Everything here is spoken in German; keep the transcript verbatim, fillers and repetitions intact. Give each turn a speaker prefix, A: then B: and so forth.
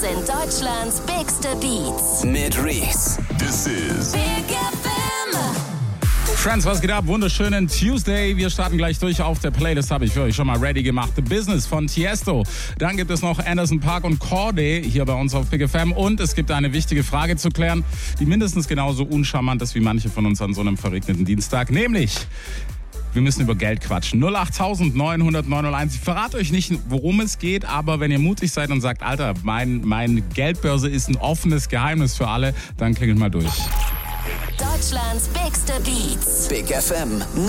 A: Sind Deutschlands bigste Beats.
B: Mit Reese.
C: This is
A: Big F M.
D: Friends, was geht ab? Wunderschönen Tuesday. Wir starten gleich durch. Auf der Playlist habe ich für euch schon mal ready gemacht. The Business von Tiesto. Dann gibt es noch Anderson .Paak und Cordae hier bei uns auf Big F M. Und es gibt eine wichtige Frage zu klären, die mindestens genauso uncharmant ist wie manche von uns an so einem verregneten Dienstag. Nämlich, wir müssen über Geld quatschen. null acht neun null null neun null eins. Ich verrate euch nicht, worum es geht, aber wenn ihr mutig seid und sagt, Alter, mein, mein Geldbörse ist ein offenes Geheimnis für alle, dann klingelt mal durch.
A: Deutschlands bigste Beats.
B: Big F M